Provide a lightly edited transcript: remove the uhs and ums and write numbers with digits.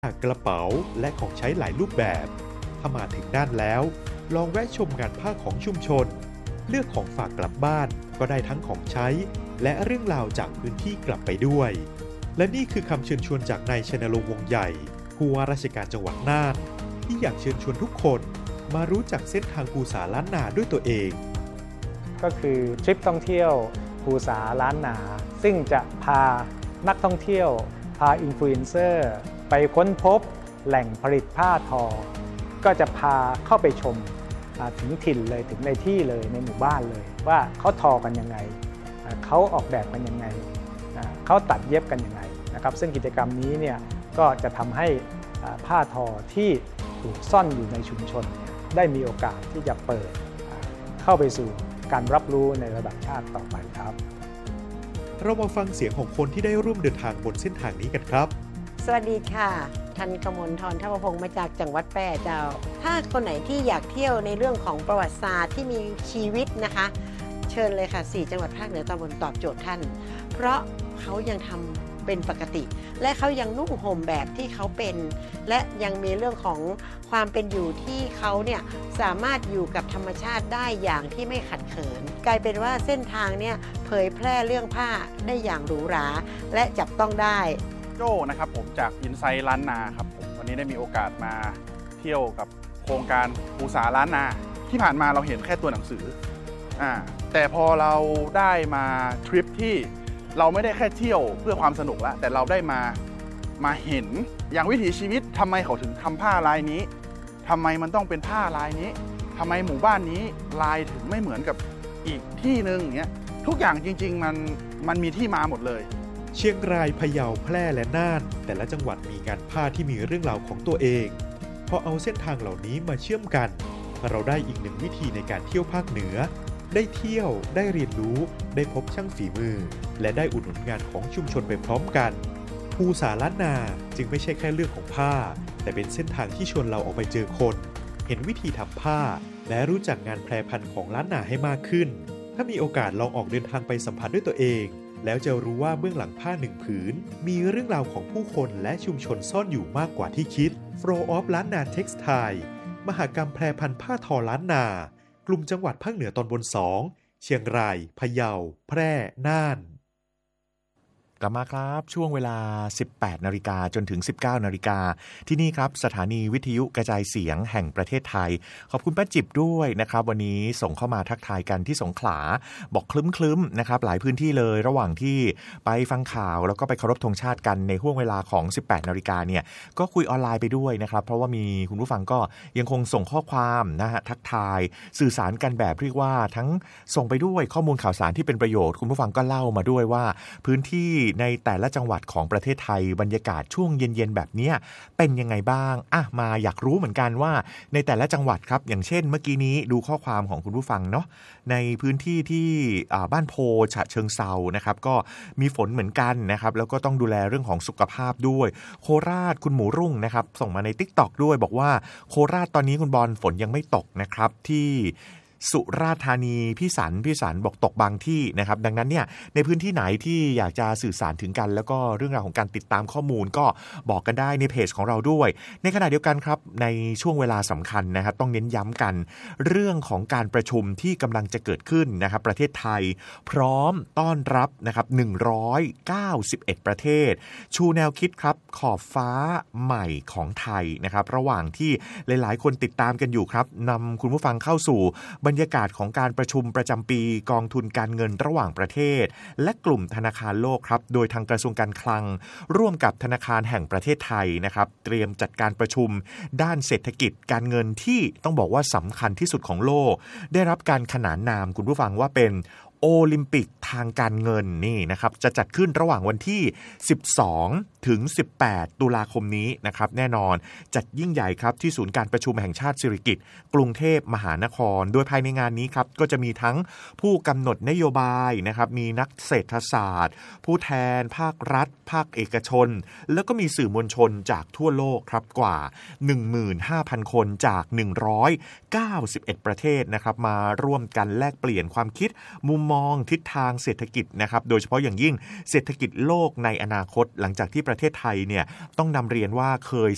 กระเป๋าและของใช้หลายรูปแบบถ้ามาถึงน่านแล้วลองแวะชมงานผ้าของชุมชนเลือกของฝากกลับบ้านก็ได้ทั้งของใช้และเรื่องราวจากพื้นที่กลับไปด้วยและนี่คือคำเชิญชวนจากนายชัยนรงค์วงศ์ใหญ่ผู้ว่าราชการจังหวัดน่านที่อยากเชิญชวนทุกคนมารู้จักเส้นทางภูษาล้านนาด้วยตัวเองก็คือทริปท่องเที่ยวภูษาล้านนาซึ่งจะพานักท่องเที่ยวพาอินฟลูเอนเซอร์ไปค้นพบแหล่งผลิตผ้าทอก็จะพาเข้าไปชมถึงถิ่นเลยถึงในที่เลยในหมู่บ้านเลยว่าเขาทอกันยังไงเขาออกแบบกันยังไงเขาตัดเย็บกันยังไงนะครับซึ่งกิจกรรมนี้เนี่ยก็จะทำให้ผ้าทอที่ถูกซ่อนอยู่ในชุมชนได้มีโอกาสที่จะเปิดเข้าไปสู่การรับรู้ในระดับชาติต่อไปครับเรามาฟังเสียงของคนที่ได้ร่วมเดินทางบนเส้นทางนี้กันครับสวัสดีค่ะทันกมลธรทัพพงศ์มาจากจังหวัดแพร่เจ้าถ้าคนไหนที่อยากเที่ยวในเรื่องของประวัติศาสตร์ที่มีชีวิตนะคะเชิญเลยค่ะ4จังหวัดภาคเหนือตอนบนตอบโจทย์ท่านเพราะเขายังทำเป็นปกติและเขายังนุ่งห่มแบบที่เขาเป็นและยังมีเรื่องของความเป็นอยู่ที่เขาเนี่ยสามารถอยู่กับธรรมชาติได้อย่างที่ไม่ขัดเขินกลายเป็นว่าเส้นทางเนี่ยเผยแพร่เรื่องผ้าได้อย่างหรูหราและจับต้องได้โจ้นะครับผมจากอินไซต์ล้านนาครับผมวันนี้ได้มีโอกาสมาเที่ยวกับโครงการภูษาล้านนาที่ผ่านมาเราเห็นแค่ตัวหนังสือแต่พอเราได้มาทริปที่เราไม่ได้แค่เที่ยวเพื่อความสนุกแล้วแต่เราได้มาเห็นอย่างวิถีชีวิตทำไมเขาถึงทำผ้าลายนี้ทำไมมันต้องเป็นผ้าลายนี้ทำไมหมู่บ้านนี้ลายถึงไม่เหมือนกับอีกที่นึงอย่างเงี้ยทุกอย่างจริงๆมันมีที่มาหมดเลยเชียงรายพะเยาแพร่และน่านแต่ละจังหวัดมีงานผ้าที่มีเรื่องราวของตัวเองพอเอาเส้นทางเหล่านี้มาเชื่อมกันเราได้อีกหนึ่งวิธีในการเที่ยวภาคเหนือได้เที่ยวได้เรียนรู้ได้พบช่างฝีมือและได้อุดหนุนงานของชุมชนไปพร้อมกันภูษาล้านนาจึงไม่ใช่แค่เรื่องของผ้าแต่เป็นเส้นทางที่ชวนเราออกไปเจอคนเห็นวิธีทำผ้าและรู้จักงานแพรพันธุ์ของล้านนาให้มากขึ้นถ้ามีโอกาสลองออกเดินทางไปสัมผัสด้วยตัวเองแล้วจะรู้ว่าเบื้องหลังผ้าหนึ่งผืนมีเรื่องราวของผู้คนและชุมชนซ่อนอยู่มากกว่าที่คิด Flow of ล้านนา Textile มหกรรมแพรพันธุ์ผ้าทอล้านนากลุ่มจังหวัดภาคเหนือตอนบน2เชียงรายพะเยาแพร่น่านกลับมาครับช่วงเวลา 18 นาฬิกาจนถึง 19 นาฬิกาที่นี่ครับสถานีวิทยุกระจายเสียงแห่งประเทศไทยขอบคุณป้าจิบด้วยนะครับวันนี้ส่งเข้ามาทักทายกันที่สงขลาบอกคลึ้มๆนะครับหลายพื้นที่เลยระหว่างที่ไปฟังข่าวแล้วก็ไปเคารพธงชาติกันในห่วงเวลาของ 18 นาฬิกาเนี่ยก็คุยออนไลน์ไปด้วยนะครับเพราะว่ามีคุณผู้ฟังก็ยังคงส่งข้อความนะฮะทักทายสื่อสารกันแบบเรียกว่าทั้งส่งไปด้วยข้อมูลข่าวสารที่เป็นประโยชน์คุณผู้ฟังก็เล่ามาด้วยว่าพื้นที่ในแต่ละจังหวัดของประเทศไทยบรรยากาศช่วงเย็นๆแบบนี้เป็นยังไงบ้างมาอยากรู้เหมือนกันว่าในแต่ละจังหวัดครับอย่างเช่นเมื่อกี้นี้ดูข้อความของคุณผู้ฟังเนาะในพื้นที่ที่บ้านโพฉะเชิงเซานะครับก็มีฝนเหมือนกันนะครับแล้วก็ต้องดูแลเรื่องของสุขภาพด้วยโคราชคุณหมูรุ่งนะครับส่งมาใน TikTok ด้วยบอกว่าโคราชตอนนี้คุณบอลฝนยังไม่ตกนะครับที่สุราษฎร์ธานีพี่สันบอกตกบางที่นะครับดังนั้นเนี่ยในพื้นที่ไหนที่อยากจะสื่อสารถึงกันแล้วก็เรื่องราวของการติดตามข้อมูลก็บอกกันได้ในเพจของเราด้วยในขณะเดียวกันครับในช่วงเวลาสำคัญนะครับต้องเน้นย้ำกันเรื่องของการประชุมที่กำลังจะเกิดขึ้นนะครับประเทศไทยพร้อมต้อนรับนะครับ191ประเทศชูแนวคิดครับขอบฟ้าใหม่ของไทยนะครับระหว่างที่หลายๆคนติดตามกันอยู่ครับนำคุณผู้ฟังเข้าสู่บรรยากาศของการประชุมประจำปีกองทุนการเงินระหว่างประเทศและกลุ่มธนาคารโลกครับโดยทางกระทรวงการคลังร่วมกับธนาคารแห่งประเทศไทยนะครับเตรียมจัดการประชุมด้านเศรษฐกิจการเงินที่ต้องบอกว่าสำคัญที่สุดของโลกได้รับการขนานนามคุณผู้ฟังว่าเป็นโอลิมปิกทางการเงินนี่นะครับจะจัดขึ้นระหว่างวันที่12ถึง18ตุลาคมนี้นะครับแน่นอนจัดยิ่งใหญ่ครับที่ศูนย์การประชุมแห่งชาติสิริกิติ์กรุงเทพมหานครโดยภายในงานนี้ครับก็จะมีทั้งผู้กำหนดนโยบายนะครับมีนักเศรษฐศาสตร์ผู้แทนภาครัฐภาคเอกชนแล้วก็มีสื่อมวลชนจากทั่วโลกครับกว่า 15,000 คนจาก191ประเทศนะครับมาร่วมกันแลกเปลี่ยนความคิดมุมมองทิศทางเศรษฐกิจนะครับโดยเฉพาะอย่างยิ่งเศรษฐกิจโลกในอนาคตหลังจากที่ประเทศไทยเนี่ยต้องนำเรียนว่าเคย